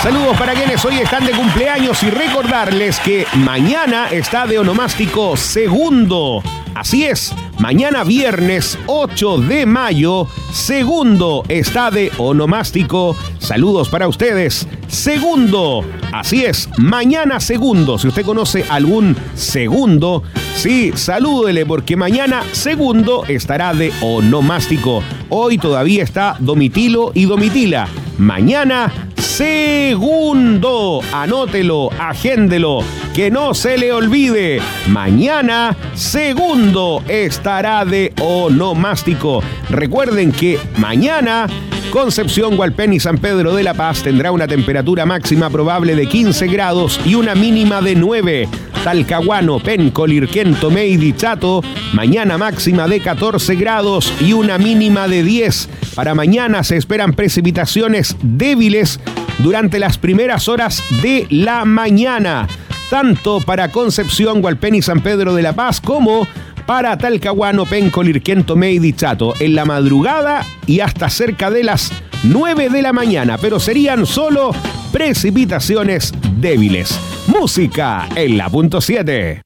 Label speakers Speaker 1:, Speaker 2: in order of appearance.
Speaker 1: Saludos para quienes hoy están de cumpleaños y recordarles que mañana está de onomástico segundo. Así es, mañana viernes 8 de mayo, segundo está de onomástico. Saludos para ustedes, segundo. Así es, mañana segundo. Si usted conoce algún segundo, sí, salúdele porque mañana segundo estará de onomástico. Hoy todavía está Domitilo y Domitila. Mañana segundo. Anótelo, agéndelo, que no se le olvide. Mañana segundo estará de onomástico. Recuerden que mañana Concepción, Hualpén y San Pedro de la Paz tendrá una temperatura máxima probable de 15 grados y una mínima de 9. Talcahuano, Penco, Lirquén, Tomé y Dichato, mañana máxima de 14 grados y una mínima de 10. Para mañana se esperan precipitaciones débiles durante las primeras horas de la mañana, tanto para Concepción, Hualpén y San Pedro de la Paz como para Talcahuano, Penco, Lirquén, Tomé y Dichato en la madrugada y hasta cerca de las 9 de la mañana, pero serían solo precipitaciones débiles. Música en la punto 7.